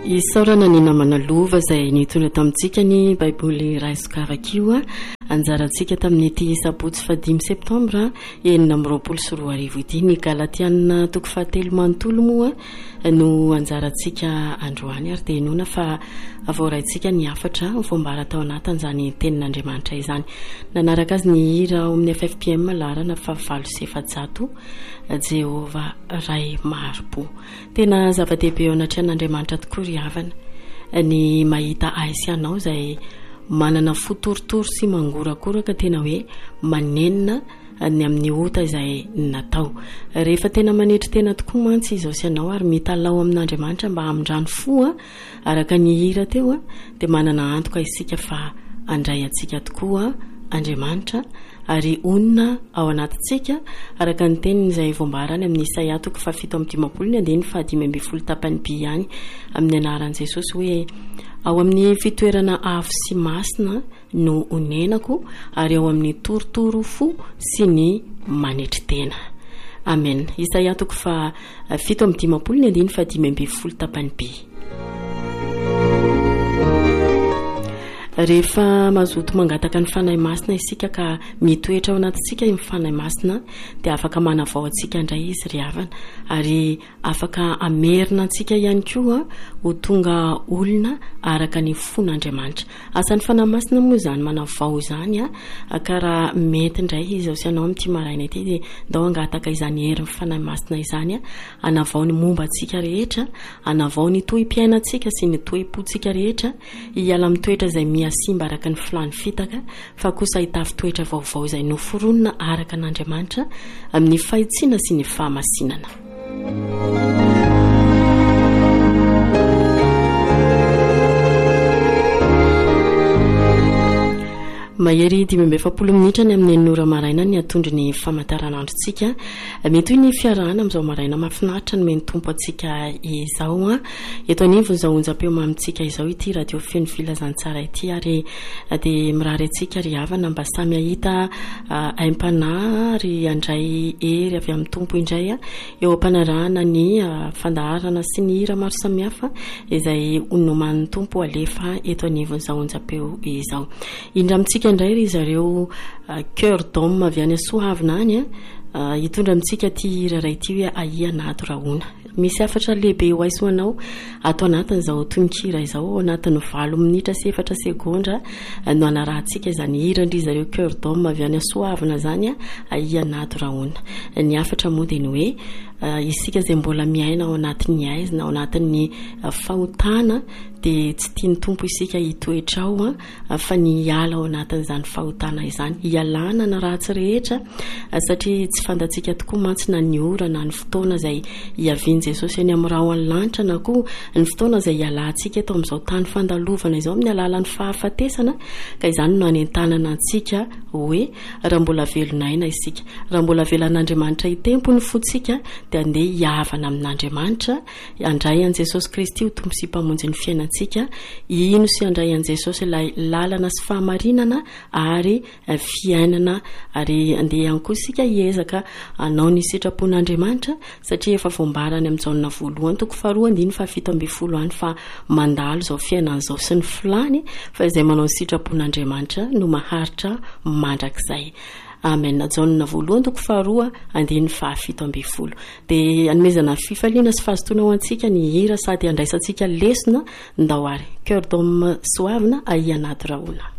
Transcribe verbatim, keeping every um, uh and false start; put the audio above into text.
isaorana ny namana lova izay nitondra tamintsika ny baiboly raisokavakio anjarantsika tamin'ny ity sabotsy fadimy septambra enina amby roapolo sy roa arivo ity ny galatiana toko fahatelo manontolo moa no anjarantsika androany ary dia nona fa avoraintsika ny afatra fombara tao anatin'izany tenin'Andriamanitra izany. Nanaraka azy ny hira ao amin'ny F F P M larana fa valo sy efajato Jehova ray maropo. Tena zava-dehibe ao anatrehan'Andriamanitra tokoa ry havana ny mahita aisy anao izay manana fotorotoro sy mangorakoraka tena hoe manenina ny amin'ny ota izay natao. Rehefa tena manetry tena tokoa mantsy izao sy anao ary mitalao amin'Andriamanitra mba hamindrano fo araka ny hira teo dia manana antoka isika fa andray antsika tokoa Andriamanitra ary onina ao anatintsika araka ny teniny izay voambarany amin'ny Isaia toko fafito amby dimampolo ny andiny fahadimy amby folo tapany by ihany amin'ny anaran'i Jesosy hoe ao amin'ny fitoerana afo sy masina no onenako ary ao amin'ny torotoro fo sy ny manetry tena. Amen. Isaia toko fa fito amby dimampolo ny andiny fahadimy amby folo tapany by. Rehefa mazoto mangataka ny fanahy masina isika ka mitoetra ao anatintsika ny fanahy masina dia afaka manavao antsika indray izy ry havana ary afaka amerina antsika ihany koa ho tonga olona araka ny fon'Andriamanitra. Asan'ny fanahy masina moa izany manavao izany a ka raha mety indray izy ao sy anao amin'ity maraina ity dia ndao angataka izany herin'ny fanahy masina izany a anavao ny momba antsika rehetra, anavao ny tohim-piainantsika sy ny tohim-pontsika rehetra hiala amin'ny toetra izay miasimba araka ny filany fitaka fa kosa hitafy toetra vaovao izay noforonina araka n'Andriamanitra amin'ny fahitsiana sy ny fahamasinana. Mahery dimy amby efapolo minitra ny amin'ny enora maraina ny atondry ny famantaranandrontsika. Mety hoe ny fiarahana amin'izao maraina mahafinaritra no meny tompo antsika izao a. Eto anivony izao onjam-peo mamintsika izao ity radio feno filazantsara ity ary dia mirary antsika ry havana mba samy ahita aim-panahy ary andray hery avy amin'ny tompo indray a eo am-panarahana ny fandaharana sy ny hira maro samihafa izay noman'ny tompo alefa eto anivony izao onjam-peo izao. Indra amintsika indray ry zareo cœur d'homme avy any Soavina any a hitondra amintsika ty hira ray ity hoe aia nato rahoana. Misy afatra lehibe ho aisoanao ato anatin'izao tononkira izao ao anatin'ny valo minitra sy efatra segondra no anarahantsika izany hira ndry zareo cœur d'homme avy any Soavina zany a aia nato rahoana. Ny afatra moa dia ny hoe isika izay mbola miaina ao anatin'ny aizina ao anatin'ny fahotana dia tsy tiany tompo isika hitoetra ao fa ny hiala ao anatin'izany fahotana izany, hialana na ratsy rehetra satria tsy fantatsika tokoa mantsy na ny ora na ny fotoana izay hiavian'i Jesosy eny amin'ny raho any lanitra na koa ny fotoana izay hialantsika eto amin'izao tany fandalovana izao amin'ny alalan'ny fahafatesana ka izany no hanentanana antsika hoe raha mbola velonaina isika, raha mbola velan'Andriamanitra hitempo ny fontsika dia andeha hiavana amin'Andriamanitra, andray an'i Jesosy Kristy ho tompo sy mpamonjy ny fiainantsika, ino sy andray an'i Jesosy ilay lalana sy fahamarinana ary fiainana ary andeha ihany koa isika hiezaka anao ny sitrapon'Andriamanitra satria efa voambarany amin'ny jaonina voalohany toko faharoa andiny fahafito amby folo any fa mandalo izao fiainan'izao sy ny filany fa izay manao ny sitrapon'Andriamanitra no maharitra mandrakizay. Amen. Jaonina voalohany toko faharoa andiny fahafito amby folo. Dia anomezana fifaliana sy fahazotoana ho antsika ny hira sady andraisantsika lesona ndao ary cœur d'homme Soavina aia nato rahoana.